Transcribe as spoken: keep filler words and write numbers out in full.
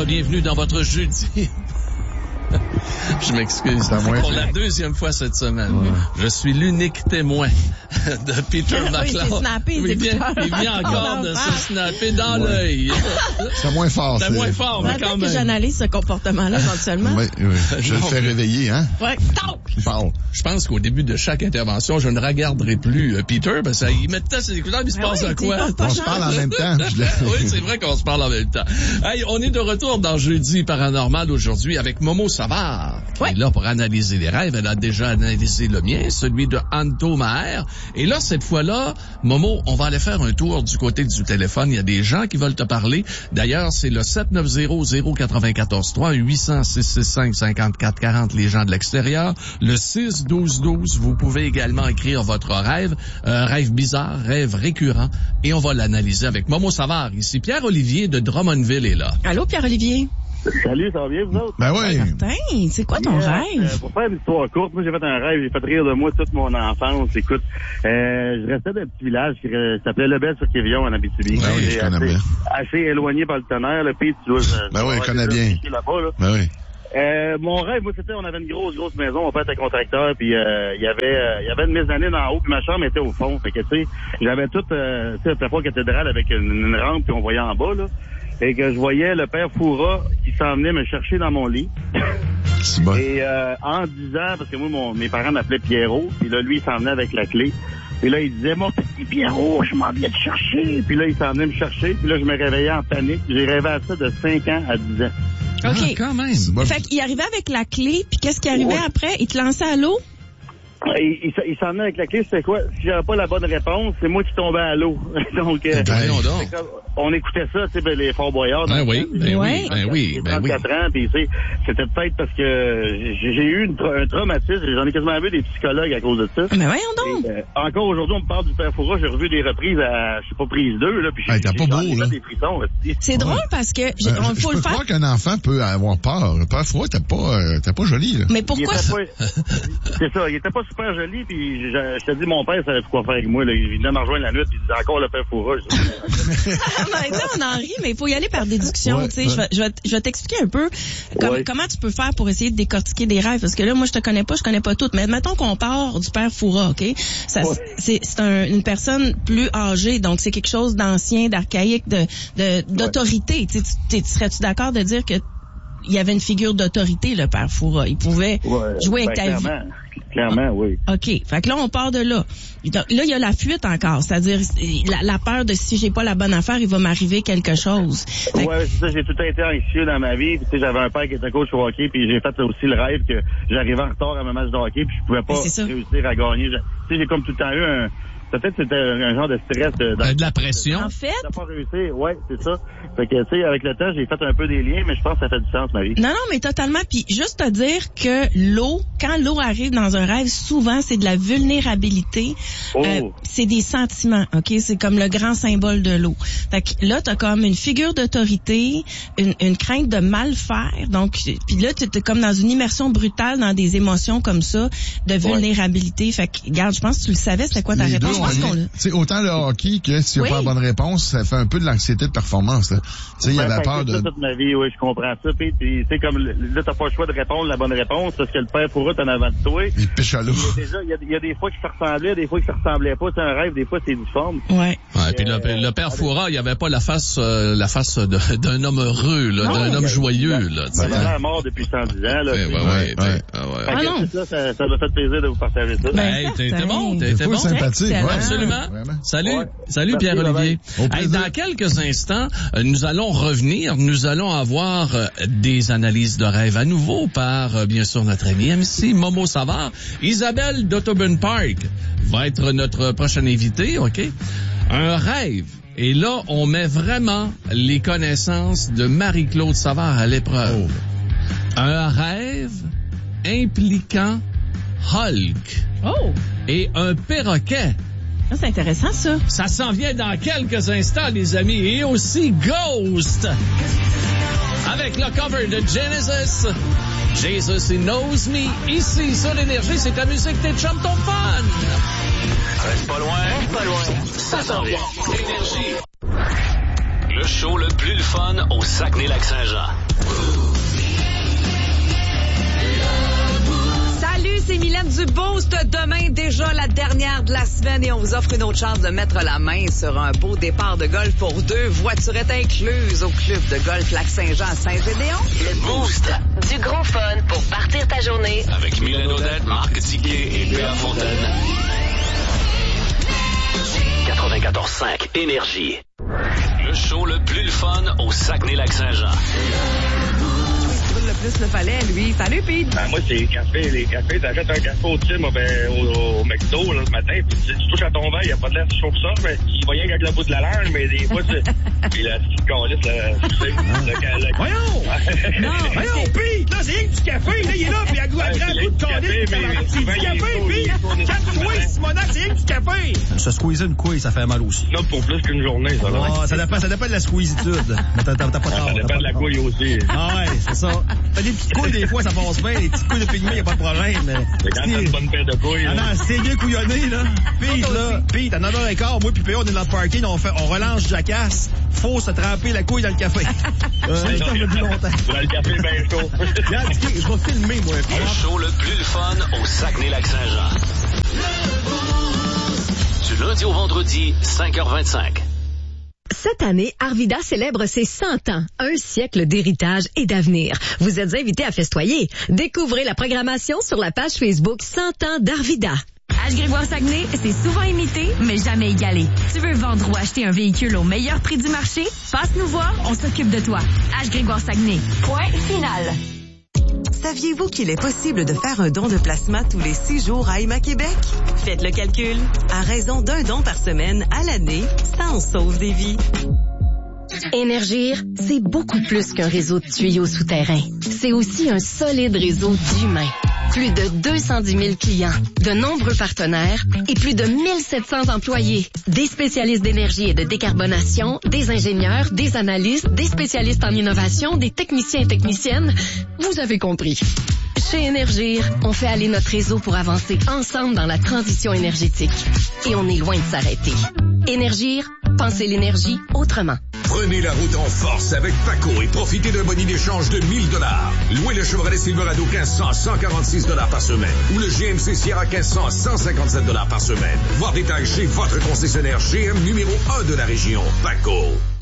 bienvenue dans votre jeudi. Je m'excuse. Pour la deuxième fois cette semaine, ouais. Je suis l'unique témoin de Peter oui, McLeod. Snappé, il, vient, il vient encore de se snapper dans ouais. l'œil. C'est moins fort. C'est moins fort, mais quand même. que j'analyse ce comportement-là éventuellement. Oui, oui. Je le fais réveiller, hein? Oui. Il parle. Je pense qu'au début de chaque intervention, je ne regarderai plus euh, Peter parce qu'il mettait ses écouteurs, il se passe oui, à quoi? On se parle en même temps. Oui, c'est vrai qu'on se parle en même temps. Hey, on est de retour dans Jeudi Paranormal aujourd'hui avec Momo Savard. Oui. Qui est là pour analyser les rêves. Elle a déjà analysé le mien, celui de Anto Maher. Et là, cette fois-là, Momo, on va aller faire un tour du côté du téléphone. Il y a des gens qui veulent te parler. D'ailleurs, c'est le sept neuf zéro zéro neuf quatre trois, huit zéro zéro, six six cinq, cinq quatre quatre zéro, les gens de l'extérieur. Le six douze douze, vous pouvez également écrire votre rêve, euh, rêve bizarre, rêve récurrent, et on va l'analyser avec Momo Savard. Ici, Pierre-Olivier de Drummondville est là. Allô, Pierre-Olivier? Salut, ça va bien, vous autres? Ben oui. Martin, c'est quoi ton yeah, rêve? Euh, pour faire une histoire courte, moi, j'ai fait un rêve, j'ai fait rire de moi toute mon enfance. Écoute, euh, je restais dans un petit village qui euh, s'appelait Lebel-sur-Quévillon, en Abitibi. Ben oui, je connais assez, bien. Assez éloigné par le tonnerre, le pays, tu dois... Euh, ben oui, je connais bien. Là-bas, là. Ben oui. Euh, mon rêve, moi, c'était, on avait une grosse, grosse maison, mon père était contracteur, puis euh, il y avait euh, il y avait une mezzanine en haut, puis ma chambre était au fond. Fait que, tu sais, j'avais toute, euh, tu sais, la fois cathédrale avec une, une rampe, puis on voyait en bas, là. Et que je voyais le père Foura qui s'en venait me chercher dans mon lit. C'est bon. Et euh, en disant, parce que moi, mon, mes parents m'appelaient Pierrot, puis là, lui, il s'en venait avec la clé. Puis là, il disait, mon petit Pierrot, je m'en viens te chercher. Puis là, il s'en venait me chercher. Puis là, je me réveillais en panique. J'ai rêvé à ça de cinq ans à dix ans. OK. Ah, quand même. Bon. Fait qu'il arrivait avec la clé, puis qu'est-ce qui arrivait ouais. après? Il te lançait à l'eau? Il, il, il s'en venait avec la clé, c'était quoi? Si j'avais pas la bonne réponse, c'est moi qui tombais à l'eau. Donc, euh, ben, on, donc. comme, on écoutait ça, tu sais, ben, les Fort Boyards. Ben oui, ben ouais. oui, ben oui, ben oui. trente-quatre ans, puis tu sais, c'était peut-être parce que j'ai, j'ai eu une tra- un traumatisme, j'en ai quasiment vu des psychologues à cause de ça. Mais voyons donc. Et, euh, encore aujourd'hui, on me parle du père Foura, j'ai revu des reprises à, je sais pas, prise deux, là, puis j'ai, hey, t'as j'ai, pas j'ai beau, là. des frissons, aussi. C'est drôle parce que j'ai, Euh, on je faut peux le faire. croire qu'un enfant peut avoir peur. Le père Foura, t'es pas, euh, t'es pas joli, là. Mais pourquoi? Il était pas, c'est ça, il était pas super joli, puis je, je te dis, mon père savait quoi faire avec moi, là. Il venait me rejoindre la nuit, puis il disait encore le père Foura. Maintenant, on en rit, mais il faut y aller par déduction. Ouais, tu sais, ouais. je vais, je vais, je vais t'expliquer un peu comme, Ouais. comment tu peux faire pour essayer de décortiquer des rêves. Parce que là, moi, je te connais pas, je connais pas toutes. Mais mettons qu'on part du père Foura, OK? Ça, Ouais. c'est, c'est un, une personne plus âgée, donc c'est quelque chose d'ancien, d'archaïque, de, de, d'autorité. Tu, sais, tu serais-tu d'accord de dire que il y avait une figure d'autorité, le père Foura? Il pouvait Ouais, jouer avec ben, ta clairement, vie. Clairement, oui. OK. Fait que là, on part de là. Là, il y a la fuite encore. C'est-à-dire, la, la peur de si j'ai pas la bonne affaire, il va m'arriver quelque chose. Fait que, Ouais, c'est ça, j'ai tout été anxieux dans ma vie. Puis, tu sais, j'avais un père qui était coach au hockey, puis j'ai fait aussi le rêve que j'arrivais en retard à ma match de hockey, puis je pouvais pas réussir à gagner. Je- Tu sais, j'ai comme tout le temps eu un... Peut-être que c'était un genre de stress. De, Ben, de la pression. en fait, de pas réussir. Ouais, c'est ça. Fait que, tu sais, avec le temps, j'ai fait un peu des liens, mais je pense que ça fait du sens, ma vie. non, non, mais totalement. Puis juste te dire que l'eau, quand l'eau arrive dans un rêve, souvent, c'est de la vulnérabilité. Oh. Euh, c'est des sentiments, OK? C'est comme le grand symbole de l'eau. Fait que là, t'as comme une figure d'autorité, une, une crainte de mal faire. Donc, puis là, t'es t'es comme dans une immersion brutale dans des émotions comme ça, de vulnérabilité. Fait que, regarde, je pense que tu le savais, c'était quoi ta Les réponse? deux Je pense ont qu'on lié. l'a. Tu sais, autant le hockey que si tu Oui. n'as pas la bonne réponse, ça fait un peu de l'anxiété de performance, là. Tu sais, il y Ben, avait ça peur a été de... ça toute ma vie, oui, je comprends ça. Puis, tu sais, comme le- là, t'as pas le choix de répondre la bonne réponse parce que le père Foura t'en avant de toi. Il piche à l'eau. Il y a déjà, il y a, il y a des fois qui se ressemblaient, des fois qui se ressemblaient pas. C'est un rêve, des fois c'est difforme. Ouais. Ouais, puis le, le père Foura, il avait pas la face, euh, la face de- d'un homme heureux, là, Non, d'un homme joyeux, là. tu Ça sais. avait l'air mort depuis cent dix ans, là. Ouais, tu ouais, sais. ouais, Ouais, t'es- ouais. ah ouais. Fait Ah que non. c'est ça, ça, ça m'a fait plaisir de vous partager ça. Ben, Hey, t'es certain. bon, t'es Des t'es fois bon. sympathique, Excellent. ouais. Absolument. Vraiment. Salut, Ouais. salut Merci, Pierre-Olivier. Au Hey, plaisir. dans quelques instants, euh, nous allons revenir, nous allons avoir euh, des analyses de rêve à nouveau par, euh, bien sûr, notre ami M C Momo Savard. Isabelle d'Autobahn Park va être notre prochaine invitée, OK? Un rêve. Et là, on met vraiment les connaissances de Marie-Claude Savard à l'épreuve. Un rêve impliquant Hulk Oh! et un perroquet. Ça, c'est intéressant, ça. Ça s'en vient dans quelques instants, les amis. Et aussi Ghost. Avec le cover de Genesis. Jesus, He Knows Me. Ici, sur l'Énergie, c'est ta musique, tes chums, ton fun. Reste pas loin. Reste pas loin. Ça s'en vient. Énergie. Le show le plus le fun au Saguenay-Lac-Saint-Jean. Salut, c'est Mylène du Boost. Demain, déjà la dernière de la semaine et on vous offre une autre chance de mettre la main sur un beau départ de golf pour deux. Voiturettes incluses au club de golf Lac-Saint-Jean à Saint-Gédéon. Le Boost. Du gros fun pour partir ta journée. Avec Mylène Odette, Marc Tiquet et Péa Fontaine. quatre-vingt-quatorze cinq Énergie. Le show le plus le fun au Saguenay-Lac-Saint-Jean. Le plus le fallait, lui. Salut, Pete. Ben, moi, c'est les cafés. Les cafés, t'achètes un café au-dessus, moi, ben, au, au McDo, là, le matin, puis tu, tu touches à ton verre, il n'y a pas de l'air chaud que ça, mais il va rien qu'avec le bout de la langue, mais des fois, tu... Puis la petite calice, là, tu sais, le, le... Voyons! Non, voyons, Pete! Là, c'est rien que du café, là, il est là, puis à goût à grand goût de calice, c'est du café, Pete! Calme-toi, Simonac, c'est rien que du café! Se squeezer une couille, ça fait mal aussi. Non, pour plus qu'une journée, ça, là. Oh, ça dépend, ça dépend de la squeezitude. Mais t'as, t'as, t'as pas tort. Ça dépend de la couille aussi. Ah ouais, c'est ça. T'as des petites couilles, des fois, ça passe bien. Les petites couilles de pygmée, y a pas de problème, mais... C'est quand t'as une bonne paire de couilles. Ah non, c'est bien couillonné, là. Pete, là, Pete, à neuf heures quinze, moi pis P A, on est dans le parking, on fait, on relance Jackass. Faut se tremper la couille dans le café. Euh, ça me dit longtemps. Dans le café bien chaud. Regarde, je vais filmer, moi. Le show le plus le fun au Saguenay-Lac-Saint-Jean. Du lundi au vendredi, cinq heures vingt-cinq. Cette année, Arvida célèbre ses cent ans, un siècle d'héritage et d'avenir. Vous êtes invités à festoyer. Découvrez la programmation sur la page Facebook cent ans d'Arvida. H. Grégoire Saguenay, c'est souvent imité, mais jamais égalé. Tu veux vendre ou acheter un véhicule au meilleur prix du marché? Passe nous voir, on s'occupe de toi. H. Grégoire Saguenay. Point final. Saviez-vous qu'il est possible de faire un don de plasma tous les six jours à Emma Québec? Faites le calcul. À raison d'un don par semaine à l'année, ça en sauve des vies. Énergir, c'est beaucoup plus qu'un réseau de tuyaux souterrains. C'est aussi un solide réseau d'humains. Plus de deux cent dix mille clients, de nombreux partenaires et plus de mille sept cents employés. Des spécialistes d'énergie et de décarbonation, des ingénieurs, des analystes, des spécialistes en innovation, des techniciens et techniciennes. Vous avez compris. Chez Énergir, on fait aller notre réseau pour avancer ensemble dans la transition énergétique. Et on est loin de s'arrêter. Énergir, pensez l'énergie autrement. Prenez la route en force avec Paco et profitez d'un bonus d'échange de mille dollars. Louez le Chevrolet Silverado quinze cents à cent quarante-six dollars par semaine ou le G M C Sierra quinze cents à cent cinquante-sept dollars par semaine. Voir détail chez votre concessionnaire G M numéro un de la région, Paco.